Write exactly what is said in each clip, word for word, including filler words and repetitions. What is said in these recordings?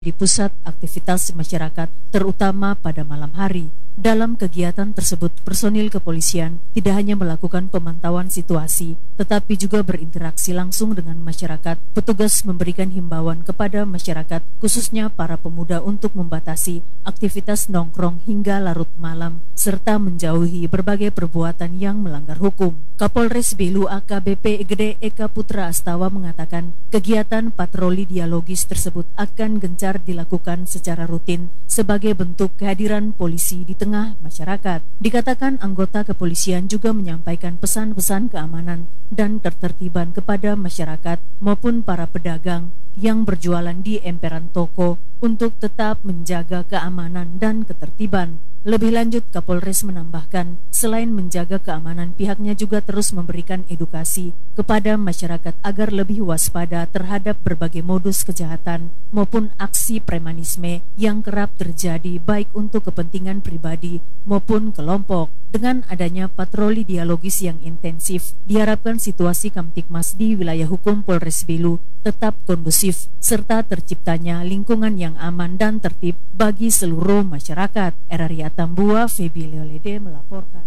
di pusat aktivitas masyarakat, terutama pada malam hari. Dalam kegiatan tersebut, personil kepolisian tidak hanya melakukan pemantauan situasi, tetapi juga berinteraksi langsung dengan masyarakat. Petugas memberikan himbauan kepada masyarakat, khususnya para pemuda, untuk membatasi aktivitas nongkrong hingga larut malam, serta menjauhi berbagai perbuatan yang melanggar hukum. Kapolres Belu A K B P Gede Eka Putra Astawa mengatakan, kegiatan patroli dialogis tersebut akan gencar dilakukan secara rutin sebagai bentuk kehadiran polisi di tengah masyarakat. Dikatakan anggota kepolisian juga menyampaikan pesan-pesan keamanan dan ketertiban kepada masyarakat maupun para pedagang yang berjualan di emperan toko untuk tetap menjaga keamanan dan ketertiban. Lebih lanjut, Kapolres menambahkan, selain menjaga keamanan, pihaknya juga terus memberikan edukasi kepada masyarakat agar lebih waspada terhadap berbagai modus kejahatan maupun aksi premanisme yang kerap terjadi baik untuk kepentingan pribadi maupun kelompok. Dengan adanya patroli dialogis yang intensif, diharapkan situasi Kamtibmas di wilayah hukum Polres Belu tetap kondusif serta terciptanya lingkungan yang aman dan tertib bagi seluruh masyarakat. Eraria Tambua, Febi Leolede melaporkan.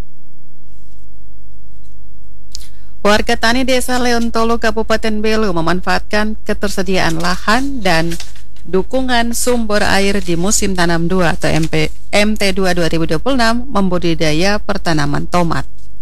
Warga tani Desa Leontolo, Kabupaten Belu memanfaatkan ketersediaan lahan dan dukungan sumber air di musim tanam dua atau M T dua dua ribu dua puluh enam membudidaya pertanaman tomat.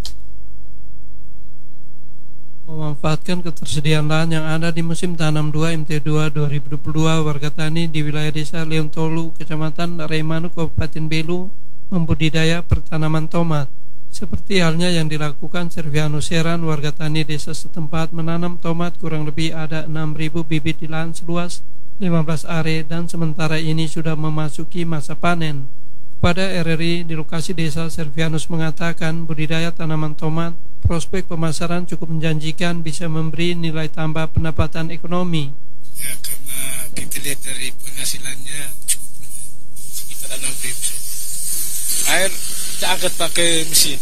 Memanfaatkan ketersediaan lahan yang ada di musim tanam dua M T dua dua ribu dua puluh dua, warga tani di wilayah Desa Leontolo, Kecamatan Remanu, Kabupaten Belu membudidaya pertanaman tomat. Seperti halnya yang dilakukan Servianus Seran, warga tani desa setempat menanam tomat kurang lebih ada enam ribu bibit di lahan seluas lima belas are dan sementara ini sudah memasuki masa panen. Pada R R I di lokasi desa, Servianus mengatakan budidaya tanaman tomat prospek pemasaran cukup menjanjikan, bisa memberi nilai tambah pendapatan ekonomi. Ya, karena kita lihat dari penghasilannya cukup sekitar enam ribu saja. Air kita angkat pakai mesin.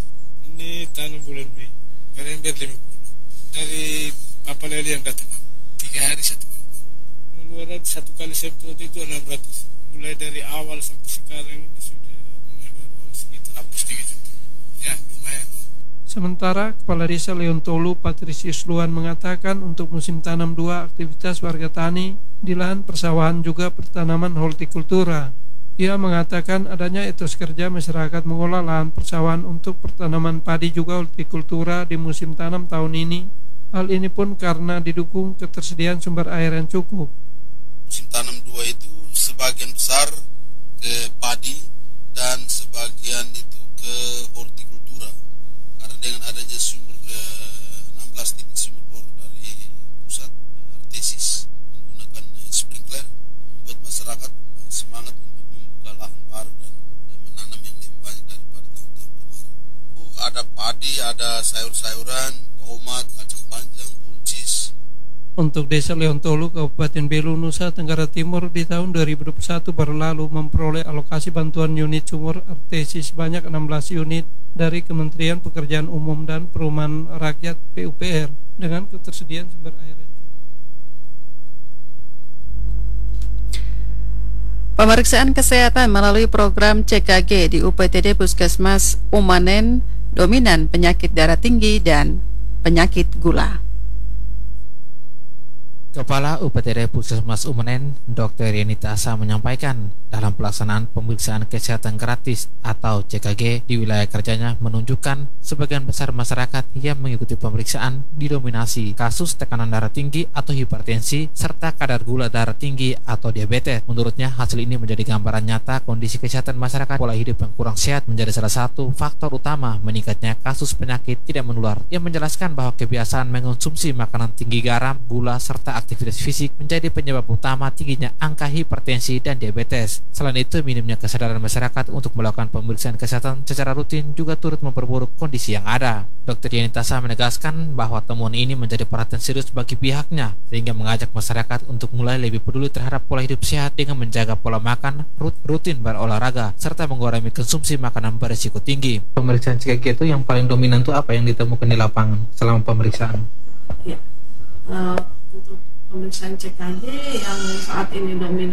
Ini tanam bulan Mei, per ember lima puluh. Dari Papa Leli yang datang tiga hari satu kali. Pengeluaran satu kali semprot itu enam ratus. Mulai dari awal sampai sekarang ini sudah mengeluarkan uang sekitar hapus tiga juta. Ya, lumayan. Sementara Kepala Desa Leontolo, Patrisius Luan, mengatakan untuk musim tanam dua, aktivitas warga tani di lahan persawahan juga pertanaman hortikultura. Ia mengatakan adanya etos kerja masyarakat mengolah lahan persawahan untuk pertanaman padi juga hortikultura di musim tanam tahun ini. Hal ini pun karena didukung ketersediaan sumber air yang cukup. Musim tanam dua itu sebagian besar ke padi dan sebagian itu ke hortikultura. Karena dengan adanya sumber eh, enam belas titik sumur bor dari pusat artesis menggunakan eh, sprinkler, membuat masyarakat eh, semangat untuk membuka lahan baru dan eh, menanam yang lebih banyak daripada tahun-tahun kemarin. Ada padi, ada sayur-sayuran, tomat, kacang panjang, buncis. Untuk Desa Leontolo, Kabupaten Belu, Nusa Tenggara Timur di tahun dua ribu dua puluh satu baru lalu memperoleh alokasi bantuan unit sumur artesis sebanyak enam belas unit dari Kementerian Pekerjaan Umum dan Perumahan Rakyat P U P R dengan ketersediaan sumber air. Pemeriksaan kesehatan melalui program C K G di U P T D Puskesmas Umanen dominan penyakit darah tinggi dan penyakit gula. Kepala U P T D Puskesmas Umanen, Dokter Yenita Asa, menyampaikan dalam pelaksanaan pemeriksaan kesehatan gratis atau C K G di wilayah kerjanya menunjukkan sebagian besar masyarakat yang mengikuti pemeriksaan didominasi kasus tekanan darah tinggi atau hipertensi serta kadar gula darah tinggi atau diabetes. Menurutnya, hasil ini menjadi gambaran nyata kondisi kesehatan masyarakat. Pola hidup yang kurang sehat menjadi salah satu faktor utama meningkatnya kasus penyakit tidak menular. Ia menjelaskan bahwa kebiasaan mengonsumsi makanan tinggi garam, gula, serta aktivitas fisik menjadi penyebab utama tingginya angka hipertensi dan diabetes. Selain itu, minimnya kesadaran masyarakat untuk melakukan pemeriksaan kesehatan secara rutin juga turut memperburuk kondisi yang ada. Dokter Yenita Asa menegaskan bahwa temuan ini menjadi perhatian serius bagi pihaknya, sehingga mengajak masyarakat untuk mulai lebih peduli terhadap pola hidup sehat dengan menjaga pola makan, rutin berolahraga, serta mengurangi konsumsi makanan berisiko tinggi. Pemeriksaan C K G itu yang paling dominan itu apa yang ditemukan di lapangan selama pemeriksaan? Ya, uh, untuk pemeriksaan C K G yang saat ini dominan